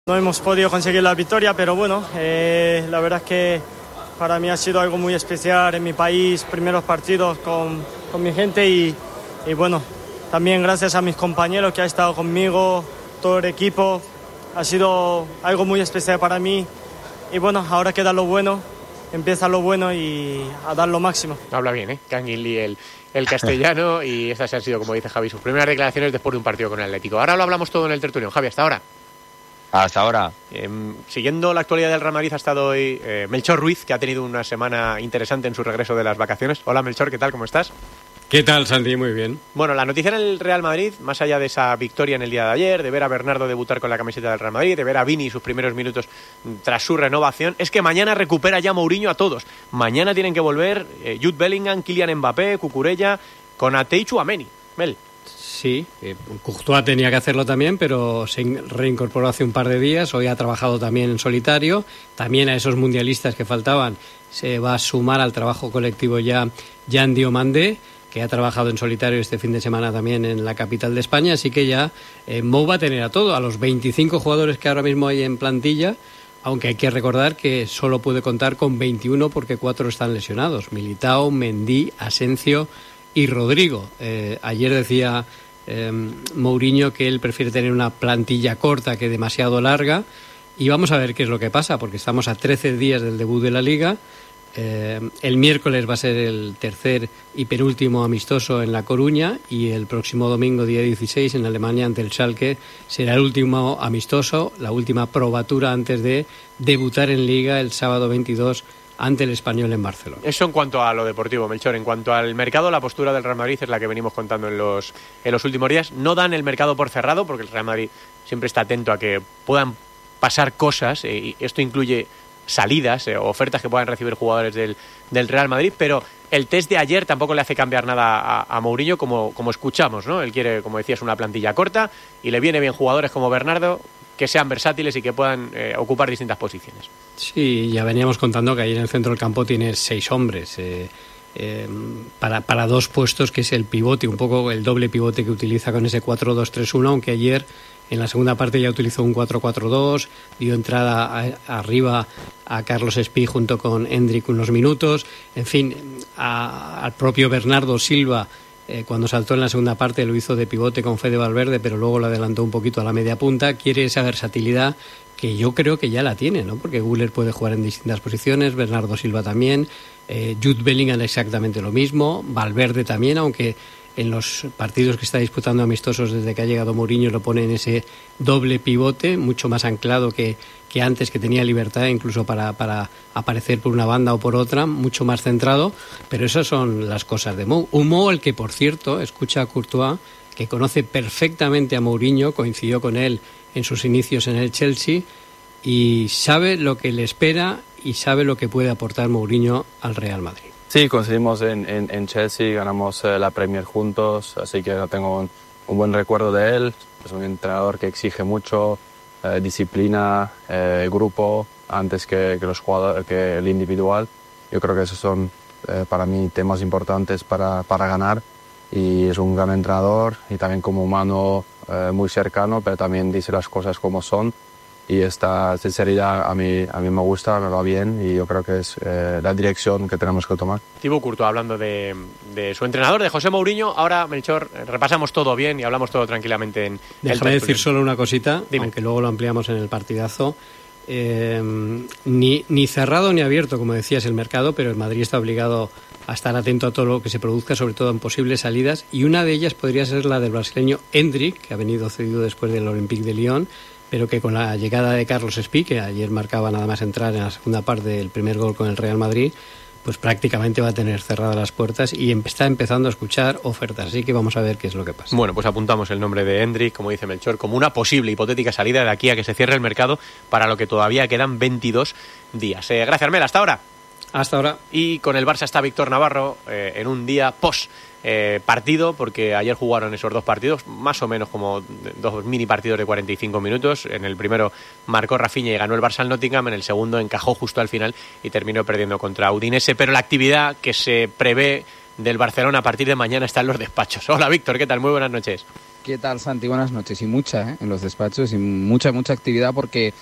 No hemos podido conseguir la victoria, pero bueno, la verdad es que para mí ha sido algo muy especial en mi país, primeros partidos con mi gente y bueno, también gracias a mis compañeros que han estado conmigo, todo el equipo, ha sido algo muy especial para mí y bueno, ahora queda lo bueno, empieza lo bueno y a dar lo máximo. Habla bien, Kangin Lee, el castellano, y estas han sido, como dice Javi, sus primeras declaraciones después de un partido con el Atlético. Ahora lo hablamos todo en el tertulión. Javi, hasta ahora. Hasta ahora. Siguiendo la actualidad del Real Madrid ha estado hoy Melchor Ruiz, que ha tenido una semana interesante en su regreso de las vacaciones. Hola Melchor, ¿qué tal? ¿Cómo estás? ¿Qué tal, Santi? Muy bien. Bueno, la noticia en el Real Madrid, más allá de esa victoria en el día de ayer, de ver a Bernardo debutar con la camiseta del Real Madrid, de ver a Vini sus primeros minutos tras su renovación, es que mañana recupera ya Mourinho a todos. Mañana tienen que volver Jude Bellingham, Kylian Mbappé, Cucurella, Konaté y Tchouaméni. Mel. Sí, Courtois tenía que hacerlo también, pero se reincorporó hace un par de días. Hoy ha trabajado también en solitario. También a esos mundialistas que faltaban se va a sumar al trabajo colectivo ya Jan Diomandé, que ha trabajado en solitario este fin de semana también en la capital de España. Así que ya Mou va a tener a todo, a los 25 jugadores que ahora mismo hay en plantilla, aunque hay que recordar que solo puede contar con 21 porque 4 están lesionados: Militao, Mendy, Asensio y Rodrigo. Ayer decía Mourinho que él prefiere tener una plantilla corta que demasiado larga, y vamos a ver qué es lo que pasa, porque estamos a 13 días del debut de la Liga. El miércoles va a ser el tercer y penúltimo amistoso en La Coruña, y el próximo domingo, día 16, en Alemania ante el Schalke, será el último amistoso, la última probatura antes de debutar en Liga el sábado 22 ante el Español en Barcelona. Eso en cuanto a lo deportivo, Melchor. En cuanto al mercado, la postura del Real Madrid es la que venimos contando en los últimos días. No dan el mercado por cerrado, porque el Real Madrid siempre está atento a que puedan pasar cosas, y esto incluye salidas, ofertas que puedan recibir jugadores del Real Madrid, pero el test de ayer tampoco le hace cambiar nada a Mourinho, como escuchamos, ¿no? Él quiere, como decías, una plantilla corta, y le viene bien jugadores como Bernardo, que sean versátiles y que puedan ocupar distintas posiciones. Sí, ya veníamos contando que ahí en el centro del campo tiene 6 hombres para 2 puestos, que es el pivote, un poco el doble pivote que utiliza con ese 4-2-3-1, aunque ayer en la segunda parte ya utilizó un 4-4-2, dio entrada arriba a Carlos Espí junto con Hendrik unos minutos. En fin, al propio Bernardo Silva, cuando saltó en la segunda parte, lo hizo de pivote con Fede Valverde, pero luego lo adelantó un poquito a la media punta. Quiere esa versatilidad que yo creo que ya la tiene, ¿no? Porque Güler puede jugar en distintas posiciones, Bernardo Silva también, Jude Bellingham exactamente lo mismo, Valverde también, aunque en los partidos que está disputando amistosos desde que ha llegado Mourinho lo pone en ese doble pivote, mucho más anclado que antes, que tenía libertad incluso para aparecer por una banda o por otra, mucho más centrado. Pero esas son las cosas de Mou. Un Mou al que, por cierto, escucha a Courtois, que conoce perfectamente a Mourinho, coincidió con él en sus inicios en el Chelsea, y sabe lo que le espera y sabe lo que puede aportar Mourinho al Real Madrid. Sí, coincidimos en Chelsea, ganamos la Premier juntos, así que tengo un buen recuerdo de él. Es un entrenador que exige mucho, disciplina, grupo, antes que los jugadores, que el individual. Yo creo que esos son para mí temas importantes para ganar, y es un gran entrenador y también como humano muy cercano, pero también dice las cosas como son. Y esta sinceridad a mí me gusta, me va bien, y yo creo que es la dirección que tenemos que tomar. Thibaut Courtois hablando de su entrenador, de José Mourinho. Ahora, Melchor, repasamos todo bien y hablamos todo tranquilamente en Déjame decir solo una cosita. Dime. Aunque luego lo ampliamos en el partidazo. Ni cerrado ni abierto, como decías, el mercado, pero el Madrid está obligado a estar atento a todo lo que se produzca, sobre todo en posibles salidas, y una de ellas podría ser la del brasileño Hendrik, que ha venido cedido después del Olympique de Lyon, pero que con la llegada de Carlos Espí, que ayer marcaba nada más entrar en la segunda parte del primer gol con el Real Madrid, pues prácticamente va a tener cerradas las puertas y está empezando a escuchar ofertas. Así que vamos a ver qué es lo que pasa. Bueno, pues apuntamos el nombre de Hendrik, como dice Melchor, como una posible hipotética salida de aquí a que se cierre el mercado, para lo que todavía quedan 22 días. Gracias, Armel. Hasta ahora. Hasta ahora. Y con el Barça está Víctor Navarro en un día post partido, porque ayer jugaron esos 2 partidos, más o menos como 2 mini partidos de 45 minutos. En el primero marcó Rafinha y ganó el Barça al Nottingham, en el segundo encajó justo al final y terminó perdiendo contra Udinese, pero la actividad que se prevé del Barcelona a partir de mañana está en los despachos. Hola Víctor, ¿qué tal? Muy buenas noches. ¿Qué tal, Santi? Buenas noches. Y mucha, en los despachos, y mucha actividad, porque